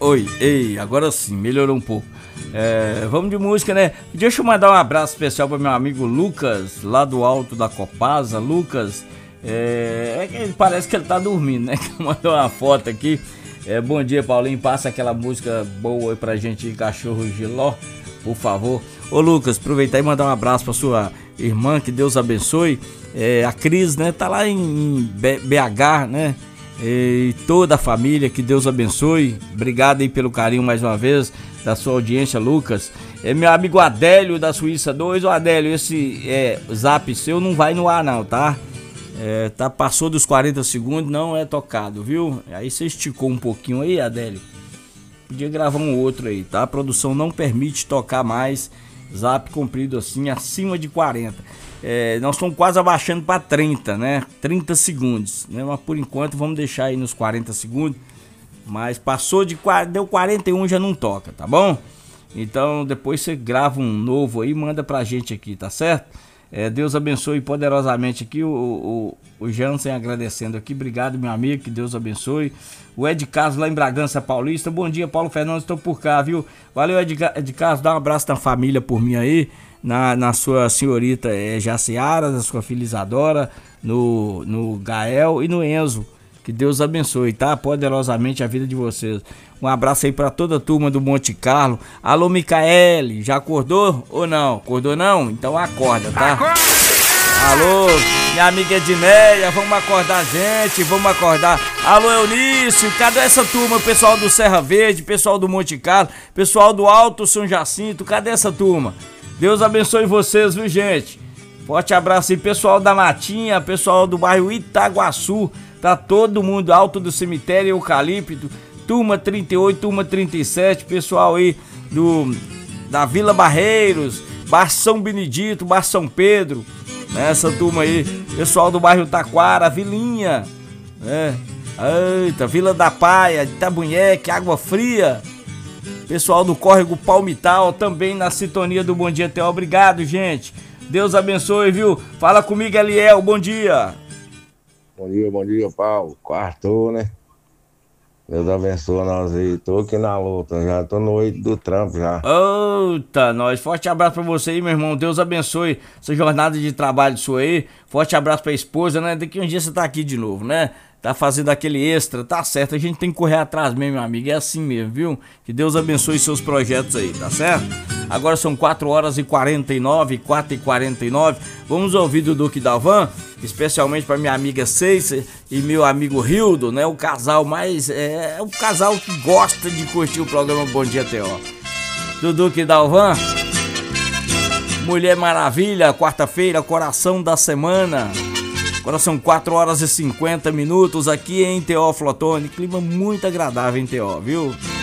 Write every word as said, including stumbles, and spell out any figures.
Oi, ei, agora sim, melhorou um pouco. É, vamos de música, né? Deixa eu mandar um abraço especial para meu amigo Lucas, lá do alto da Copasa. Lucas, é, é, parece que ele tá dormindo, né? Mandou uma foto aqui. É, bom dia, Paulinho. Passa aquela música boa aí pra gente, Cachorro Giló, por favor. Ô Lucas, aproveitar e mandar um abraço pra sua irmã, que Deus abençoe. É, a Cris, né? Tá lá em B H, né? E toda a família, que Deus abençoe. Obrigado aí pelo carinho mais uma vez da sua audiência, Lucas. É, meu amigo Adélio da Suíça dois. Ô Adélio, esse é, zap seu não vai no ar não, tá? É, tá, passou dos quarenta segundos, não é tocado, viu? Aí você esticou um pouquinho aí, Adélio. Podia gravar um outro aí, tá? A produção não permite tocar mais zap comprido assim, acima de quarenta. É, nós estamos quase abaixando para trinta, né? trinta segundos, né? Mas por enquanto vamos deixar aí nos quarenta segundos. Mas passou de deu quarenta e um, já não toca, tá bom? Então depois você grava um novo aí e manda pra gente aqui, tá certo? É, Deus abençoe poderosamente aqui. O, o, o Jansen agradecendo aqui. Obrigado, meu amigo, que Deus abençoe. O Ed Carlos lá em Bragança Paulista. Bom dia, Paulo Fernandes, estou por cá, viu? Valeu, Ed, Ed Carlos, dá um abraço na família por mim aí. Na, na sua senhorita é, Jaciara, na sua filha Isadora, no, no Gael e no Enzo. Que Deus abençoe, tá? Poderosamente a vida de vocês. Um abraço aí pra toda a turma do Monte Carlo. Alô, Micaele, já acordou ou não? Acordou não? Então acorda, tá? Acorda! Alô, minha amiga Edneia, vamos acordar a gente, vamos acordar. Alô, Eunício, cadê essa turma? Pessoal do Serra Verde, pessoal do Monte Carlo, pessoal do Alto São Jacinto, cadê essa turma? Deus abençoe vocês, viu, gente? Forte abraço aí, pessoal da Matinha, pessoal do bairro Itaguaçu. Tá todo mundo, Alto do Cemitério Eucalipto, turma trinta e oito, turma trinta e sete, pessoal aí do, da Vila Barreiros, Bar São Benedito, Bar São Pedro, né, essa turma aí, pessoal do bairro Taquara, Vilinha, né, eita, Vila da Paia, Itabunheque, Água Fria, pessoal do Córrego Palmital, também na sintonia do Bom Dia T O, obrigado, gente, Deus abençoe, viu? Fala comigo, Eliel, bom dia. Bom dia, bom dia, Paulo. Quartou, né? Deus abençoe nós aí. Tô aqui na luta, já tô no oito do trampo já. Eita, nós. Forte abraço pra você aí, meu irmão. Deus abençoe essa jornada de trabalho sua aí. Forte abraço pra esposa, né? Daqui um dia você tá aqui de novo, né? Tá fazendo aquele extra, tá certo. A gente tem que correr atrás mesmo, meu amigo. É assim mesmo, viu? Que Deus abençoe seus projetos aí, tá certo? Agora são quatro horas e quarenta e nove, quatro e quarenta e nove. Vamos ouvir do Duque Dalvan, especialmente para minha amiga Ceice e meu amigo Rildo, né? O casal mais... É o casal que gosta de curtir o programa Bom Dia T O. Do Duque Dalvan, Mulher Maravilha, quarta-feira, coração da semana. Agora são quatro horas e cinquenta minutos aqui em Teófilo Otoni. Clima muito agradável em Teó, viu?